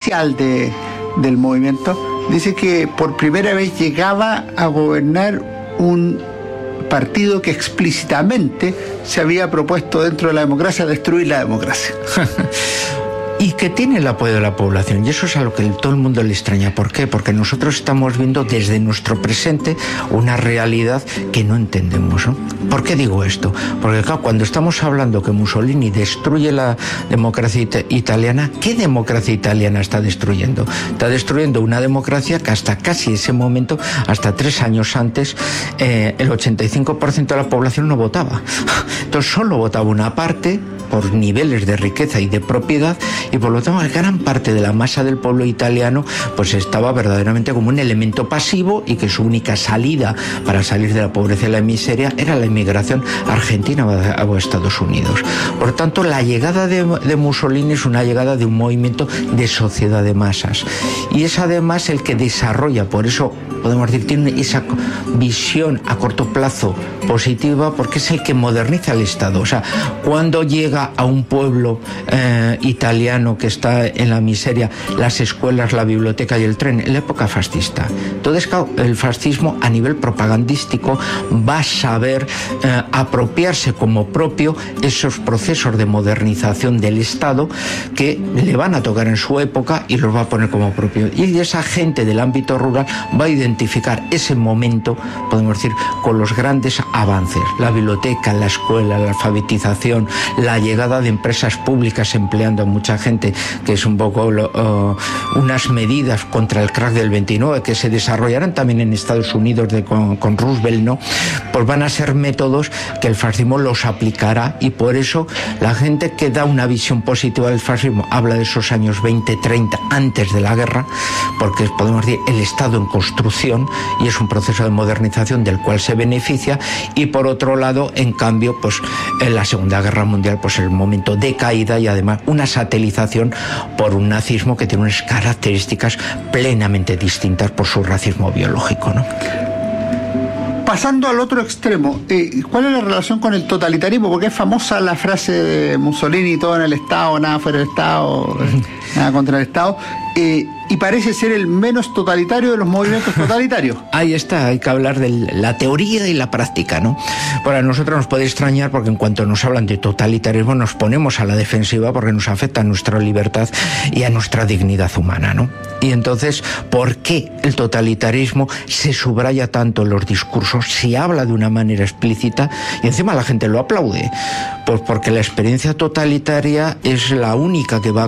inicial del movimiento, dice que por primera vez llegaba a gobernar un partido que explícitamente se había propuesto dentro de la democracia destruir la democracia. Y que tiene el apoyo de la población, y eso es a lo que todo el mundo le extraña. ¿Por qué? Porque nosotros estamos viendo desde nuestro presente una realidad que no entendemos, ¿no? ¿Por qué digo esto? Porque claro, cuando estamos hablando que Mussolini destruye la democracia italiana, ¿qué democracia italiana está destruyendo? Está destruyendo una democracia que hasta casi ese momento, hasta 3 años antes, el 85% de la población no votaba. Entonces solo votaba una parte por niveles de riqueza y de propiedad, y por lo tanto gran parte de la masa del pueblo italiano pues estaba verdaderamente como un elemento pasivo, y que su única salida para salir de la pobreza y la miseria era la inmigración argentina o a Estados Unidos. Por tanto, la llegada de Mussolini es una llegada de un movimiento de sociedad de masas, y es además el que desarrolla, por eso podemos decir, tiene esa visión a corto plazo positiva, porque es el que moderniza el Estado. O sea, cuando llega a un pueblo italiano que está en la miseria, las escuelas, la biblioteca y el tren, en la época fascista. Entonces, claro, el fascismo a nivel propagandístico va a saber apropiarse como propio esos procesos de modernización del Estado que le van a tocar en su época y los va a poner como propio. Y esa gente del ámbito rural va a identificar ese momento, podemos decir, con los grandes avances. La biblioteca, la escuela, la alfabetización, la llegada de empresas públicas empleando a mucha gente, que es un poco unas medidas contra el crack del 29 que se desarrollarán también en Estados Unidos con Roosevelt, ¿no? Pues van a ser métodos que el fascismo los aplicará, y por eso la gente que da una visión positiva del fascismo habla de esos años 20-30 antes de la guerra, porque podemos decir el Estado en construcción, y es un proceso de modernización del cual se beneficia. Y por otro lado, en cambio, pues en la Segunda Guerra Mundial, pues el momento de caída, y además una satelización por un nazismo que tiene unas características plenamente distintas por su racismo biológico, ¿no? Pasando al otro extremo, ¿cuál es la relación con el totalitarismo? Porque es famosa la frase de Mussolini: todo en el Estado, nada fuera del Estado, nada contra el Estado. Y parece ser el menos totalitario de los movimientos totalitarios. Ahí está, hay que hablar de la teoría y la práctica, ¿no? Para nosotros nos puede extrañar, porque en cuanto nos hablan de totalitarismo nos ponemos a la defensiva, porque nos afecta a nuestra libertad y a nuestra dignidad humana, ¿no? Y entonces, ¿por qué el totalitarismo se subraya tanto en los discursos, se habla de una manera explícita y encima la gente lo aplaude? Pues porque la experiencia totalitaria es la única que va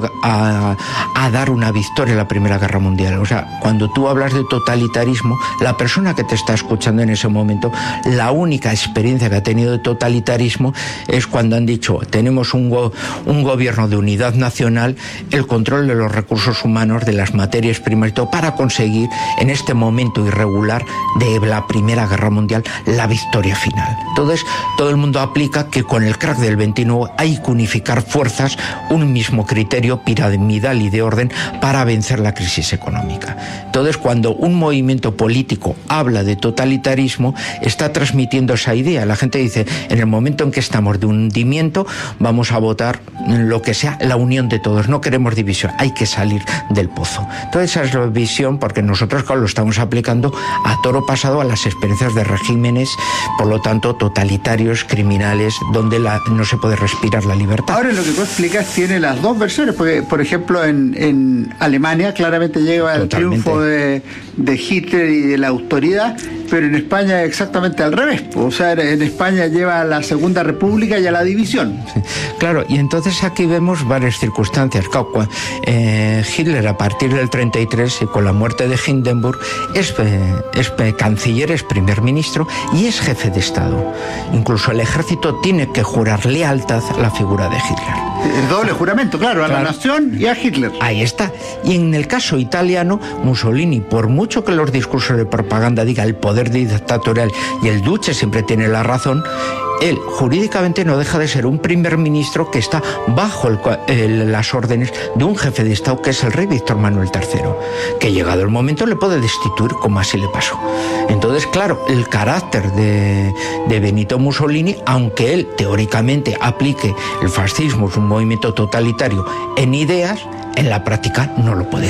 a dar una victoria en la Primera Guerra Mundial. O sea, cuando tú hablas de totalitarismo, la persona que te está escuchando en ese momento, la única experiencia que ha tenido de totalitarismo es cuando han dicho: tenemos un gobierno de unidad nacional, el control de los recursos humanos, de las materias primas y todo, para conseguir en este momento irregular de la Primera Guerra Mundial la victoria final. Entonces, todo el mundo aplica que con el crack del 29 hay que unificar fuerzas, un mismo criterio piramidal y de orden para vencer la crisis económica. Entonces, cuando un movimiento político habla de totalitarismo, está transmitiendo esa idea. La gente dice: en el momento en que estamos de hundimiento, vamos a votar lo que sea, la unión de todos, no queremos división, hay que salir del pozo. Entonces, esa es la visión, porque nosotros lo estamos aplicando a toro pasado a las experiencias de regímenes, por lo tanto, totalitarios, criminales, donde no se puede respirar la libertad. Ahora, lo que tú explicas tiene las dos versiones, porque, por ejemplo, en Alemania claramente llega el triunfo de Hitler y de la autoridad, pero en España es exactamente al revés. O sea, en España lleva a la Segunda República y a la división. Sí, claro, y entonces aquí vemos varias circunstancias. Claro, Hitler, a partir del 33 y con la muerte de Hindenburg, es canciller, es primer ministro y es jefe de Estado. Incluso el ejército tiene que jurar lealtad a la figura de Hitler. El doble juramento, claro, a la nación y a Hitler. Ahí está. Y en el caso italiano, Mussolini, por mucho que los discursos de propaganda diga el poder dictatorial y el duce siempre tiene la razón, él jurídicamente no deja de ser un primer ministro que está bajo las órdenes de un jefe de Estado, que es el rey Víctor Manuel III, que llegado el momento le puede destituir, como así le pasó. Entonces, claro, el carácter de Benito Mussolini, aunque él teóricamente aplique el fascismo, es un movimiento totalitario en ideas, en la práctica no lo puede